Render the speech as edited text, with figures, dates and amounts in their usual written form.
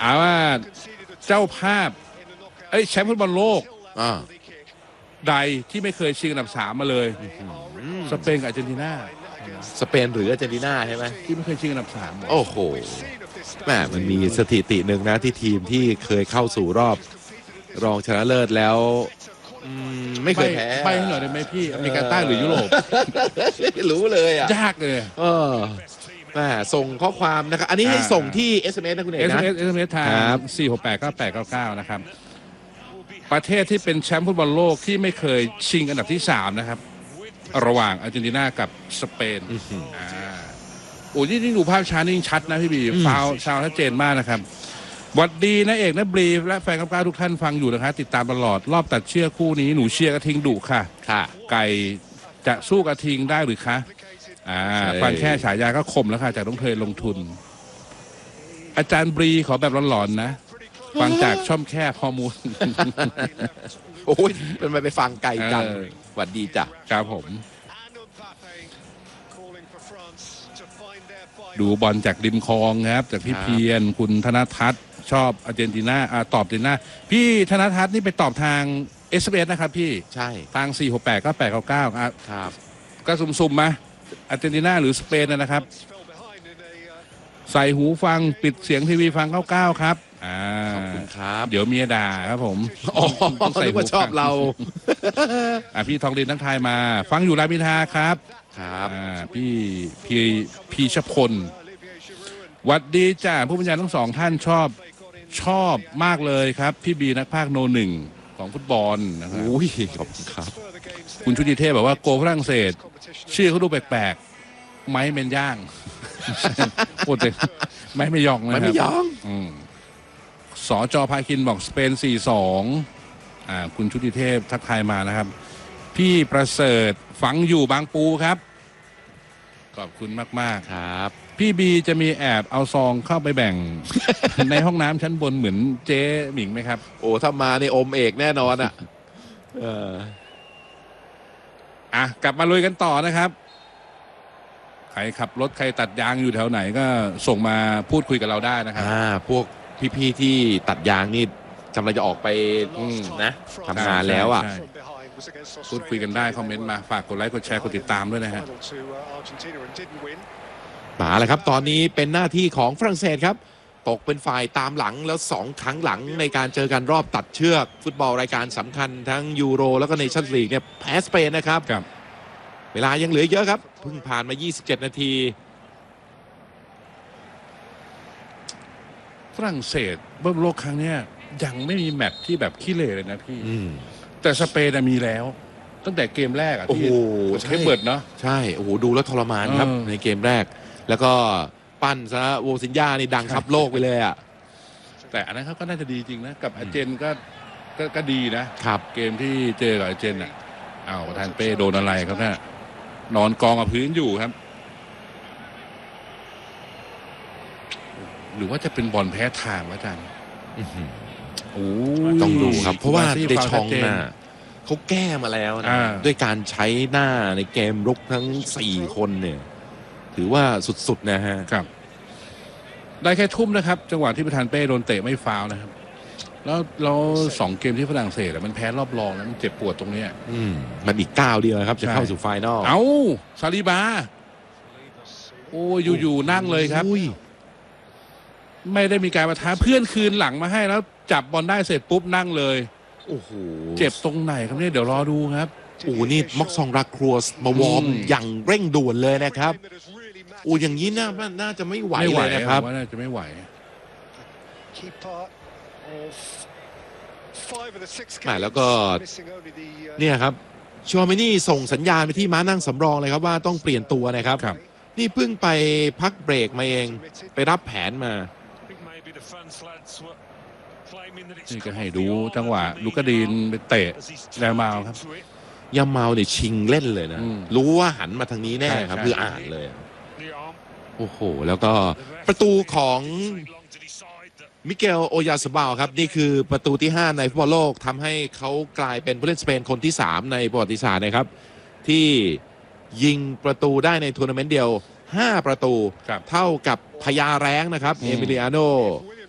ว่าเจ้าภาพแชมป์ฟุตบอลโลกใดที่ไม่เคยชิงอันดับ3มาเลยสเปนกับอาร์เจนตินาสเปนหรืออาร์เจนตินาใช่ไหมที่ไม่เคยชิงอันดับ3 โอ้โหแม่มันมีสถิติหนึ่งนะที่ทีมที่เคยเข้าสู่รอบรองชนะเลิศแล้วไม่เคยแพ้ไปหน่อยได้ไหมพี่อเมริกาใต้หรือยุโรปรู้เลยอ่ะยากเลยแม่ส่งข้อความนะครับอันนี้ให้ส่งที่ SMS นะคุณเอกนะ SMS ทาง4689899นะครับประเทศที่เป็นแชมป์ฟุตบอลโลกที่ไม่เคยชิงอันดับที่3นะครับระหว่างอาร์เจนตินากับสเปนโอ้ยนี่ดูภาพช้านี่ชัดนะพี่บีฟาวชัดเจนมากนะครับหวัดดีนะเอกนะบรีและแฟนกับก้าทุกท่านฟังอยู่นะครับติดตามตลอดรอบตัดเชือกคู่นี้หนูเชียร์กระทิงดุค่ะไก่จะสู้กระทิงได้หรือคะฟังแค่ฉายาก็ข่มแล้วค่ะจากต้องเคยลงทุนอาจารย์บรีขอแบบหลอนๆนะฟังจากช่อมแคบข้อมูลโอ้ยเป็นไปฟังไกลจังหวัดดีจ้ะครับผมดูบอลจากริมคลองครับจากพี่เพียรคุณธนทัศน์ชอบอาร์เจนตินาตอบอาร์เจนตินาพี่ธนทัศน์นี่ไปตอบทาง SMS นะครับพี่ใช่ทาง4689899 ครับก็ซุ่มๆมาอาร์เจนตินาหรือสเปนนะครับใส่หูฟังปิดเสียงทีวีฟัง99ครับขอบคุณครับเดี๋ยวเมียด่าครับผมใส่หูชอบเราพี่ทองดินทั้งไทยมาฟังอยู่รามอินทราครับพี่ชพลวัดดีจ้าผู้บรรยายทั้ง2ท่านชอบมากเลยครับพี่บีนักพากย์โน1ของฟุตบอลนะครับขอบคุณครับคุณชุติเทพบอกว่าโกฝรั่งเศสชื่อเขาดูแปลกๆไม้เมนย่างโคตรเลยไม้ไม่ยองนะครับไม่ยองสจพาคินบอกสเปน 4-2คุณชุติเทพทักทายมานะครับพี่ประเสริฐฝังอยู่บางปูครับขอบคุณมากๆครับพี่บีจะมีแอบเอาซองเข้าไปแบ่ง ในห้องน้ำชั้นบนเหมือนเจ๊หมิงไหมครับโอ้ถ้ามาในอมเอกแน่นอนกลับมาลุยกันต่อนะครับใครขับรถใครตัดยางอยู่แถวไหนก็ส่งมาพูดคุยกับเราได้นะครับพวกพี่ๆที่ตัดยางนี่กำลังจะออกไปนะทำงานแล้วพูดคุยกันได้คอมเมนต์มาฝากกดไลค์กดแชร์กดติดตามด้วยนะฮะมาแล้วครับตอนนี้เป็นหน้าที่ของฝรั่งเศสครับตกเป็นฝ่ายตามหลังแล้ว2ครั้งหลังในการเจอกันรอบตัดเชือกฟุตบอลรายการสำคัญทั้งยูโรแล้วก็เนชั่นส์ลีกเนี่ยแพ้สเปนนะครับเวลายังเหลือเยอะครับเพิ่งผ่านมา27นาทีฝรั่งเศสบอลโลกครั้งนี้ยังไม่มีแมตช์ที่แบบขี้เหร่เลยนะพี่แต่สเปนมีแล้วตั้งแต่เกมแรกที่เทปเบิร์ดเนาะใช่โอ้โหดูแล้วทรมานครับในเกมแรกแล้วก็ปั้นซะโวซินญ่านี่ดังทับโลกไปเลยแต่อันนั้นเขาก็น่าจะดีจริงนะกับอาร์เจนก็ดีนะครับเกมที่เจอกับอาร์เจนประธานเป้โดนอะไรครับเนี่ยนอนกองกับพื้นอยู่ครับหรือว่าจะเป็นบอลแพ้ทางวะอาจารย์ต้องดูครับเพราะว่าเดชองน่ะเขาแก้มาแล้วนะด้วยการใช้หน้าในเกมรุกทั้ง4คนเนี่ยถือว่าสุดๆนะฮะครับได้แค่ทุ่มนะครับจังหวะที่ประธานเป้โดนเตะไม่ฟาวนะครับแล้ว2เกมที่ฝรั่งเศสมันแพ้รอบรองแล้วมันเจ็บปวดตรงนี้มันอีกก้าวเดียวครับจะเข้าสู่ไฟนอลซาลิบาโอ้อยู่ๆนั่งเลยครับไม่ได้มีการประทะเพื่อนคืนหลังมาให้แล้วจับบอลได้เสร็จปุ๊บนั่งเลยโอ้โหเจ็บตรงไหนครับเนี่ยเดี๋ยวรอดูครับนี่ม็อกซองรักครัวมาวอร์มอย่างเร่งด่วนเลยนะครับอย่างนี้น่าจะไม่ไหวเลยนะครับว่าน่าจะไม่ไหวแล้วก็เนี่ยครับชัวร์มินี่ส่งสัญญาณไปที่ม้านั่งสำรองเลยครับว่าต้องเปลี่ยนตัวนะครับนี่เพิ่งไปพักเบรกมาเองไปรับแผนมานี่ก็ให้ดูจังหวะลูกดีนไปเตะแลมาครับยามาเนี่ยชิงเล่นเลยนะรู้ว่าหันมาทางนี้แน่ครับคืออ่านเลยโอ้โหแล้วก็ประตูของมิเกลโอยาสบาลครับนี่คือประตูที่5ในฟุตบอลโลกทำให้เขากลายเป็นผู้เล่นสเปนคนที่3ในประวัติศาสตร์นะครับที่ยิงประตูได้ในทัวร์นาเมนต์เดียว5ประตูเท่ากับพญาแร้งนะครับเอมิลิอาโน